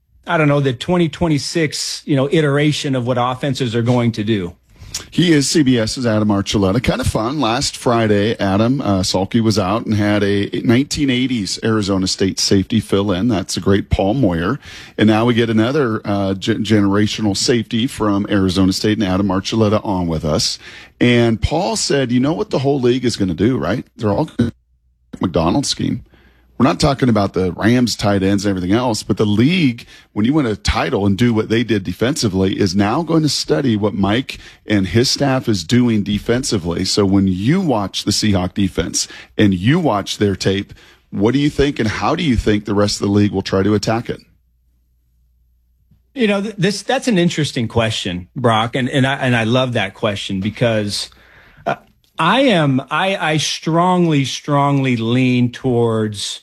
I don't know, the twenty twenty-six, you know, iteration of what offenses are going to do. He is CBS's Adam Archuleta. Kind of fun. Last Friday, Adam uh, Salke was out and had a nineteen eighties Arizona State safety fill in. That's a great Paul Moyer. And now we get another uh, g- generational safety from Arizona State and Adam Archuleta on with us. And Paul said, you know what the whole league is going to do, right? They're all going to do McDonald's scheme. We're not talking about the Rams tight ends and everything else, but the league, when you win a title and do what they did defensively, is now going to study what Mike and his staff is doing defensively. So when you watch the Seahawk defense and you watch their tape, what do you think and how do you think the rest of the league will try to attack it? You know, this that's an interesting question, Brock, and and I and I love that question because uh, I am I I strongly strongly lean towards,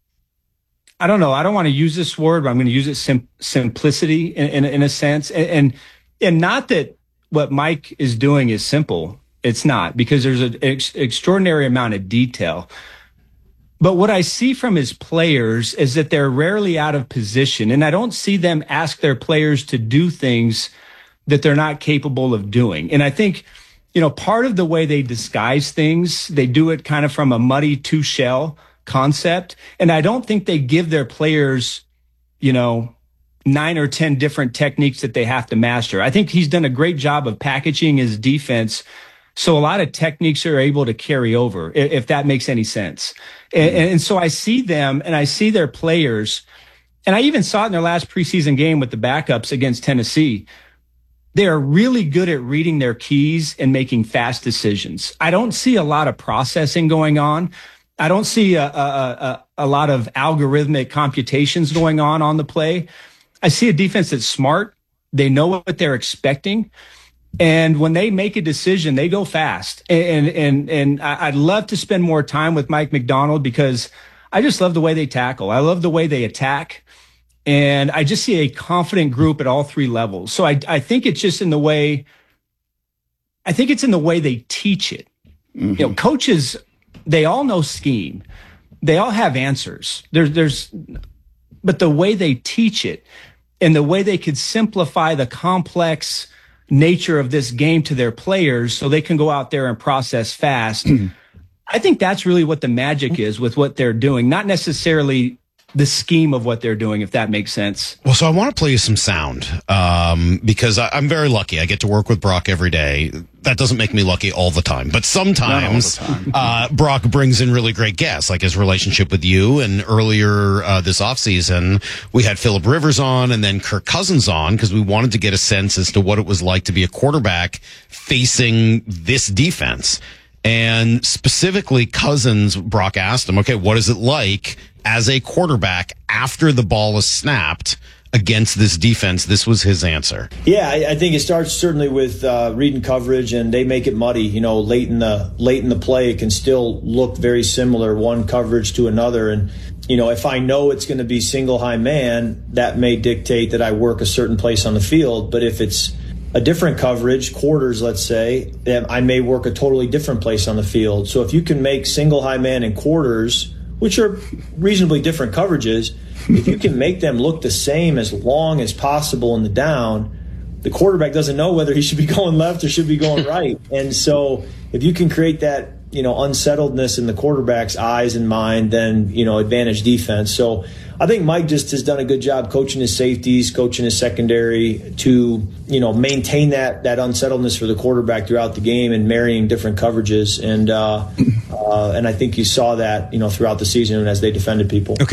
I don't know, I don't want to use this word, but I'm going to use it sim- simplicity in, in in a sense, and, and and not that what Mike is doing is simple. It's not, because there's an ex- extraordinary amount of detail. But what I see from his players is that they're rarely out of position, and I don't see them ask their players to do things that they're not capable of doing. And I think, you know, part of the way they disguise things, they do it kind of from a muddy two-shell concept. And I don't think they give their players, you know, nine or ten different techniques that they have to master. I think he's done a great job of packaging his defense so a lot of techniques are able to carry over, if that makes any sense. And, and so I see them and I see their players, and I even saw it in their last preseason game with the backups against Tennessee. They are really good at reading their keys and making fast decisions. I don't see a lot of processing going on. I don't see a, a, a, a lot of algorithmic computations going on on the play. I see a defense that's smart. They know what they're expecting. And when they make a decision, they go fast. And and and I'd love to spend more time with Mike Macdonald because I just love the way they tackle. I love the way they attack. And I just see a confident group at all three levels. So I I think it's just in the way, I think it's in the way they teach it. Mm-hmm. You know, coaches, they all know scheme. They all have answers. There's there's but the way they teach it and the way they could simplify the complex nature of this game to their players so they can go out there and process fast. I think that's really what the magic is with what they're doing, not necessarily the scheme of what they're doing, if that makes sense. Well, so I want to play you some sound um, because I, I'm very lucky. I get to work with Brock every day. That doesn't make me lucky all the time, but sometimes time. uh, Brock brings in really great guests, like his relationship with you. And earlier uh, this offseason, we had Phillip Rivers on and then Kirk Cousins on because we wanted to get a sense as to what it was like to be a quarterback facing this defense. And specifically, Cousins, Brock asked him, okay, what is it like as a quarterback after the ball is snapped against this defense? This was his answer. Yeah, I, I think it starts certainly with uh, reading coverage, and they make it muddy. You know, late in the late in the play, it can still look very similar, one coverage to another. And you know, if I know it's going to be single high man, that may dictate that I work a certain place on the field. But if it's a different coverage, quarters, let's say, then I may work a totally different place on the field. So if you can make single high man and quarters, which are reasonably different coverages, if you can make them look the same as long as possible in the down, the quarterback doesn't know whether he should be going left or should be going right. And so if you can create that, you know, unsettledness in the quarterback's eyes and mind, then, you know, advantage defense. So I think Mike just has done a good job coaching his safeties, coaching his secondary to, you know, maintain that that unsettledness for the quarterback throughout the game and marrying different coverages. And uh, uh, and I think you saw that, you know, throughout the season as they defended people. Okay.